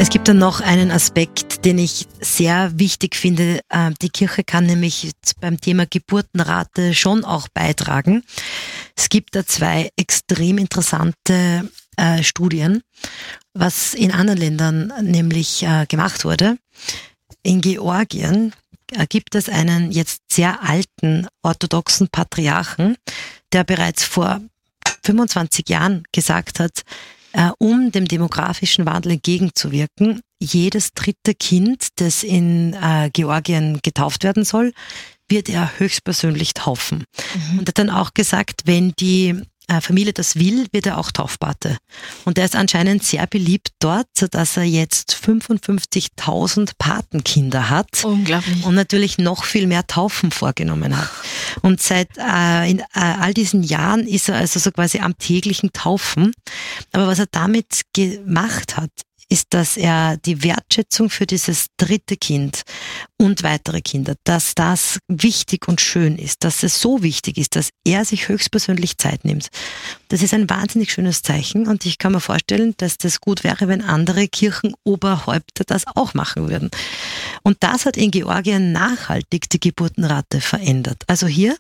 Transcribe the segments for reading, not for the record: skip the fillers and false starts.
Es gibt dann noch einen Aspekt, den ich sehr wichtig finde. Die Kirche kann nämlich beim Thema Geburtenrate schon auch beitragen. Es gibt da 2 extrem interessante Studien, was in anderen Ländern nämlich gemacht wurde. In Georgien gibt es einen jetzt sehr alten orthodoxen Patriarchen, der bereits vor 25 Jahren gesagt hat, um dem demografischen Wandel entgegenzuwirken, jedes 3. Kind, das in Georgien getauft werden soll, wird er höchstpersönlich taufen. Und er hat dann auch gesagt, wenn die Familie das will, wird er auch Taufpate. Und er ist anscheinend sehr beliebt dort, sodass er jetzt 55.000 Patenkinder hat. Unglaublich. Und natürlich noch viel mehr Taufen vorgenommen hat. Und seit in all diesen Jahren ist er also so quasi am täglichen Taufen. Aber was er damit gemacht hat, ist, dass er die Wertschätzung für dieses 3. Kind und weitere Kinder, dass das wichtig und schön ist, dass es so wichtig ist, dass er sich höchstpersönlich Zeit nimmt. Das ist ein wahnsinnig schönes Zeichen und ich kann mir vorstellen, dass das gut wäre, wenn andere Kirchenoberhäupter das auch machen würden. Und das hat in Georgien nachhaltig die Geburtenrate verändert. Also hier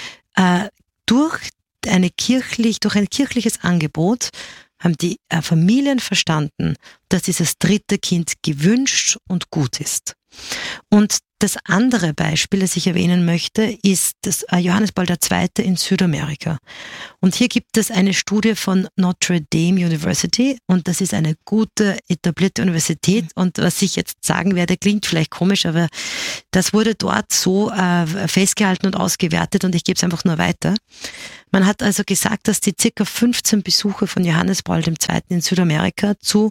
durch ein kirchliches Angebot haben die Familien verstanden, dass dieses 3. Kind gewünscht und gut ist. Und das andere Beispiel, das ich erwähnen möchte, ist das Johannes Paul II. In Südamerika. Und hier gibt es eine Studie von Notre Dame University und das ist eine gute, etablierte Universität und was ich jetzt sagen werde, klingt vielleicht komisch, aber das wurde dort so festgehalten und ausgewertet und ich gebe es einfach nur weiter. Man hat also gesagt, dass die ca. 15 Besuche von Johannes Paul II. In Südamerika zu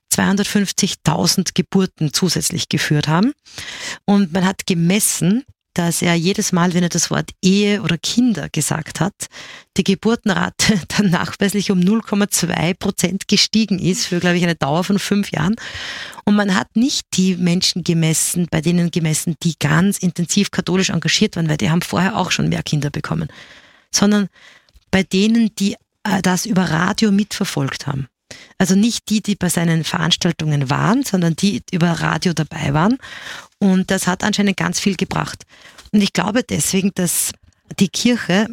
250.000 Geburten zusätzlich geführt haben. Und man hat gemessen, dass er jedes Mal, wenn er das Wort Ehe oder Kinder gesagt hat, die Geburtenrate dann nachweislich um 0,2% gestiegen ist, für, glaube ich, eine Dauer von 5 Jahren. Und man hat nicht die Menschen gemessen, bei denen gemessen, die ganz intensiv katholisch engagiert waren, weil die haben vorher auch schon mehr Kinder bekommen, sondern bei denen, die das über Radio mitverfolgt haben. Also nicht die, die bei seinen Veranstaltungen waren, sondern die über Radio dabei waren. Und das hat anscheinend ganz viel gebracht. Und ich glaube deswegen, dass die Kirche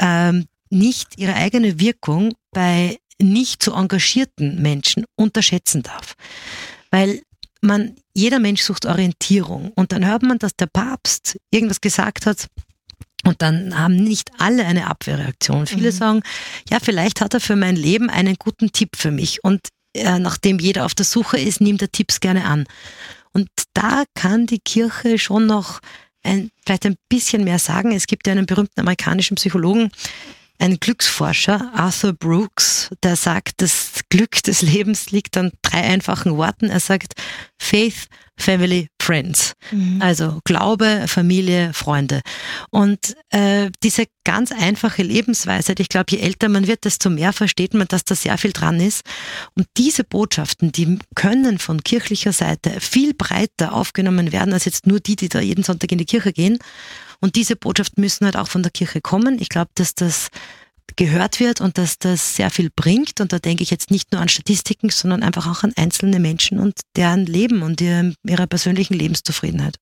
nicht ihre eigene Wirkung bei nicht so engagierten Menschen unterschätzen darf. Weil jeder Mensch sucht Orientierung. Und dann hört man, dass der Papst irgendwas gesagt hat, und dann haben nicht alle eine Abwehrreaktion. Viele sagen, ja, vielleicht hat er für mein Leben einen guten Tipp für mich. Und nachdem jeder auf der Suche ist, nimmt er Tipps gerne an. Und da kann die Kirche schon noch vielleicht ein bisschen mehr sagen. Es gibt ja einen berühmten amerikanischen Psychologen, einen Glücksforscher, Arthur Brooks, der sagt, das Glück des Lebens liegt an 3 einfachen Worten. Er sagt Faith, Family, Friends. Also Glaube, Familie, Freunde. Und diese ganz einfache Lebensweisheit, ich glaube, je älter man wird, desto mehr versteht man, dass da sehr viel dran ist. Und diese Botschaften, die können von kirchlicher Seite viel breiter aufgenommen werden, als jetzt nur die da jeden Sonntag in die Kirche gehen. Und diese Botschaften müssen halt auch von der Kirche kommen. Ich glaube, dass das gehört wird und dass das sehr viel bringt. Und da denke ich jetzt nicht nur an Statistiken, sondern einfach auch an einzelne Menschen und deren Leben und ihrer persönlichen Lebenszufriedenheit.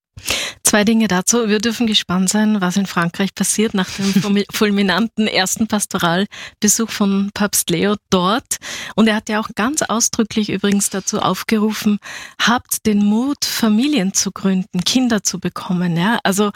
2 Dinge dazu. Wir dürfen gespannt sein, was in Frankreich passiert nach dem fulminanten ersten Pastoralbesuch von Papst Leo dort. Und er hat ja auch ganz ausdrücklich übrigens dazu aufgerufen, habt den Mut, Familien zu gründen, Kinder zu bekommen. Ja? Also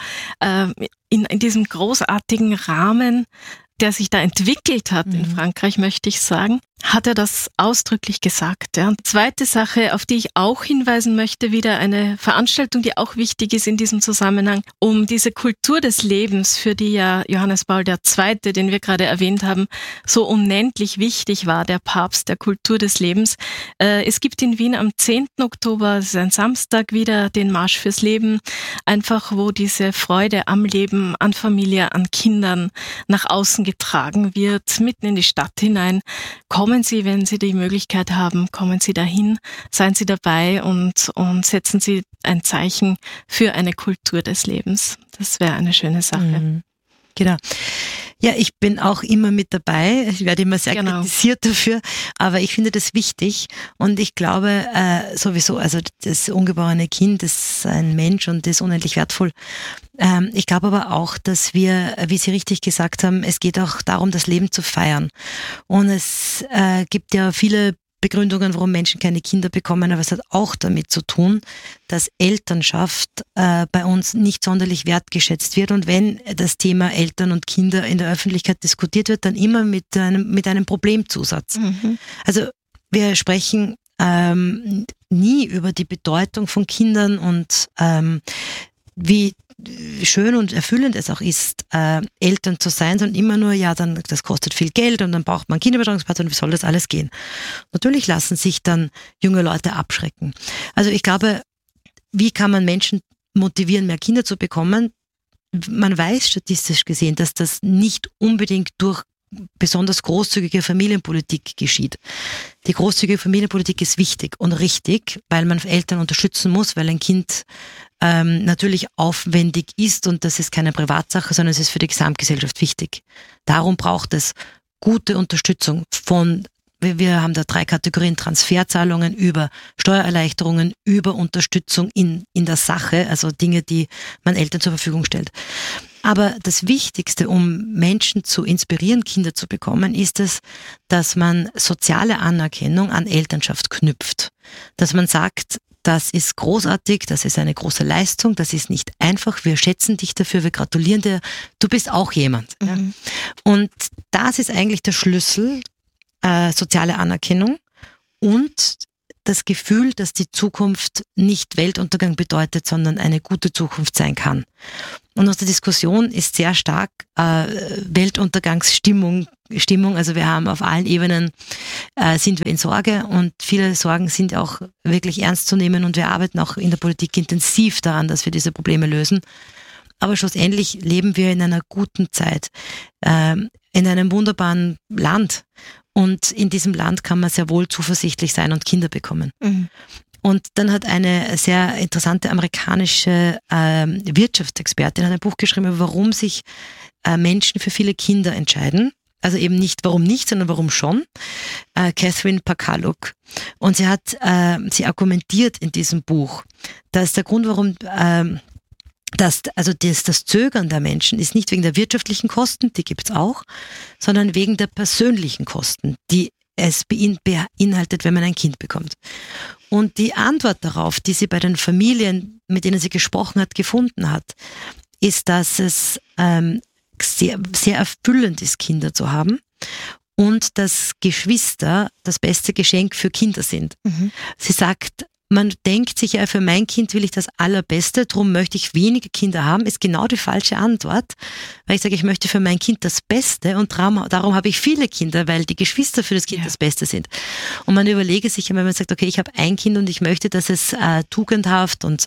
in diesem großartigen Rahmen, der sich da entwickelt hat in Frankreich, möchte ich sagen, hat er das ausdrücklich gesagt. Ja. Und zweite Sache, auf die ich auch hinweisen möchte, wieder eine Veranstaltung, die auch wichtig ist in diesem Zusammenhang, um diese Kultur des Lebens, für die ja Johannes Paul II., den wir gerade erwähnt haben, so unendlich wichtig war, der Papst der Kultur des Lebens. Es gibt in Wien am 10. Oktober, das ist ein Samstag, wieder den Marsch fürs Leben, einfach wo diese Freude am Leben, an Familie, an Kindern nach außen getragen wird, mitten in die Stadt hinein. Kommen Sie, wenn Sie die Möglichkeit haben, kommen Sie dahin, seien Sie dabei und setzen Sie ein Zeichen für eine Kultur des Lebens. Das wäre eine schöne Sache. Genau. Ja, ich bin auch immer mit dabei. Ich werde immer sehr kritisiert dafür, aber ich finde das wichtig und ich glaube sowieso, also das ungeborene Kind ist ein Mensch und ist unendlich wertvoll. Ich glaube aber auch, dass wir, wie Sie richtig gesagt haben, es geht auch darum, das Leben zu feiern. Und es gibt ja viele Begründungen, warum Menschen keine Kinder bekommen, aber es hat auch damit zu tun, dass Elternschaft bei uns nicht sonderlich wertgeschätzt wird und wenn das Thema Eltern und Kinder in der Öffentlichkeit diskutiert wird, dann immer mit einem Problemzusatz. Mhm. Also wir sprechen nie über die Bedeutung von Kindern und wie schön und erfüllend es auch ist, Eltern zu sein, sondern immer nur, ja, dann das kostet viel Geld und dann braucht man Kinderbetreuungspartner und wie soll das alles gehen? Natürlich lassen sich dann junge Leute abschrecken. Also ich glaube, wie kann man Menschen motivieren, mehr Kinder zu bekommen? Man weiß statistisch gesehen, dass das nicht unbedingt durch besonders großzügige Familienpolitik geschieht. Die großzügige Familienpolitik ist wichtig und richtig, weil man Eltern unterstützen muss, weil ein Kind natürlich aufwendig ist und das ist keine Privatsache, sondern es ist für die Gesamtgesellschaft wichtig. Darum braucht es gute Unterstützung von, wir haben da 3 Kategorien, Transferzahlungen über Steuererleichterungen, über Unterstützung in der Sache, also Dinge, die man Eltern zur Verfügung stellt. Aber das Wichtigste, um Menschen zu inspirieren, Kinder zu bekommen, ist es, dass man soziale Anerkennung an Elternschaft knüpft. Dass man sagt, das ist großartig, das ist eine große Leistung, das ist nicht einfach, wir schätzen dich dafür, wir gratulieren dir, du bist auch jemand. Mhm. Ja. Und das ist eigentlich der Schlüssel, soziale Anerkennung und das Gefühl, dass die Zukunft nicht Weltuntergang bedeutet, sondern eine gute Zukunft sein kann. Und aus der Diskussion ist sehr stark Weltuntergangsstimmung. Also wir haben auf allen Ebenen, sind wir in Sorge und viele Sorgen sind auch wirklich ernst zu nehmen und wir arbeiten auch in der Politik intensiv daran, dass wir diese Probleme lösen. Aber schlussendlich leben wir in einer guten Zeit, in einem wunderbaren Land. Und in diesem Land kann man sehr wohl zuversichtlich sein und Kinder bekommen. Mhm. Und dann hat eine sehr interessante amerikanische Wirtschaftsexpertin ein Buch geschrieben, warum sich Menschen für viele Kinder entscheiden. Also eben nicht warum nicht, sondern warum schon. Catherine Pakaluk. Und sie sie argumentiert in diesem Buch, dass der Grund, warum das Zögern der Menschen ist nicht wegen der wirtschaftlichen Kosten, die gibt's auch, sondern wegen der persönlichen Kosten, die es beinhaltet, wenn man ein Kind bekommt. Und die Antwort darauf, die sie bei den Familien, mit denen sie gesprochen hat, gefunden hat, ist, dass es sehr, sehr erfüllend ist, Kinder zu haben und dass Geschwister das beste Geschenk für Kinder sind. Mhm. Sie sagt, man denkt sich ja, für mein Kind will ich das Allerbeste, darum möchte ich wenige Kinder haben, ist genau die falsche Antwort, weil ich sage, ich möchte für mein Kind das Beste und darum habe ich viele Kinder, weil die Geschwister für das Kind das Beste sind. Und man überlege sich, wenn man sagt, okay, ich habe ein Kind und ich möchte, dass es tugendhaft und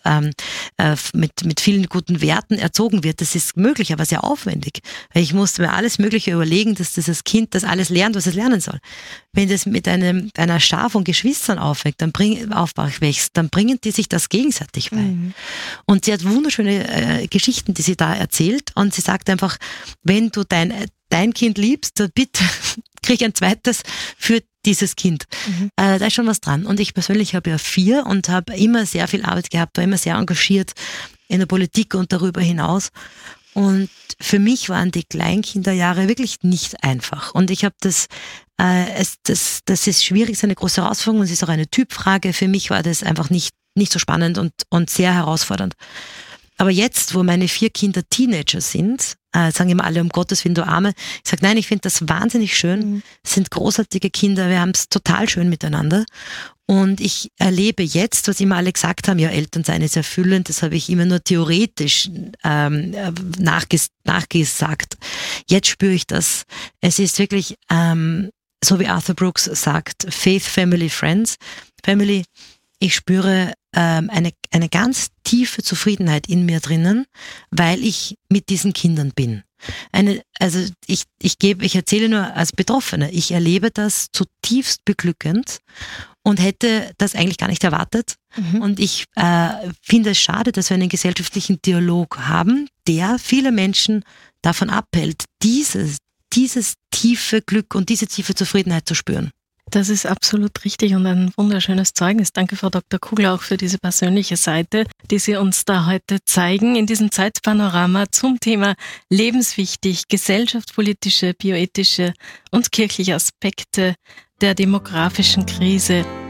mit vielen guten Werten erzogen wird, das ist möglich, aber sehr aufwendig, weil ich musste mir alles Mögliche überlegen, dass dieses Kind das alles lernt, was es lernen soll. Wenn das mit einer Schar von Geschwistern aufwächst, dann bringen die sich das gegenseitig bei. Mhm. Und sie hat wunderschöne Geschichten, die sie da erzählt. Und sie sagt einfach, wenn du dein Kind liebst, dann bitte krieg ein zweites für dieses Kind. Mhm. Da ist schon was dran. Und ich persönlich habe ja 4 und habe immer sehr viel Arbeit gehabt, war immer sehr engagiert in der Politik und darüber hinaus. Und für mich waren die Kleinkinderjahre wirklich nicht einfach. Und ich habe das ist schwierig, ist eine große Herausforderung und es ist auch eine Typfrage. Für mich war das einfach nicht so spannend und sehr herausfordernd. Aber jetzt, wo meine 4 Kinder Teenager sind, sagen immer alle, um Gottes Willen, du Arme. Ich sage, nein, ich finde das wahnsinnig schön. Es sind großartige Kinder, wir haben es total schön miteinander. Und ich erlebe jetzt, was immer alle gesagt haben, ja, Elternsein ist erfüllend, das habe ich immer nur theoretisch nachgesagt. Jetzt spüre ich das. Es ist wirklich, so wie Arthur Brooks sagt, Faith, Family, Friends. Family, ich spüre eine ganz tiefe Zufriedenheit in mir drinnen, weil ich mit diesen Kindern bin. Ich erzähle nur als Betroffene, ich erlebe das zutiefst beglückend und hätte das eigentlich gar nicht erwartet. Mhm. Und ich finde es schade, dass wir einen gesellschaftlichen Dialog haben, der viele Menschen davon abhält, dieses tiefe Glück und diese tiefe Zufriedenheit zu spüren. Das ist absolut richtig und ein wunderschönes Zeugnis. Danke, Frau Dr. Kugler, auch für diese persönliche Seite, die Sie uns da heute zeigen in diesem Zeitpanorama zum Thema lebenswichtig, gesellschaftspolitische, bioethische und kirchliche Aspekte der demografischen Krise